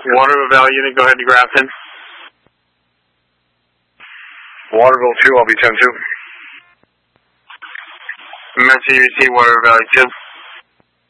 Waterville Valley unit, go ahead to Grafton. Waterville 2, I'll be 10-2. Message you receive Waterville Valley 2.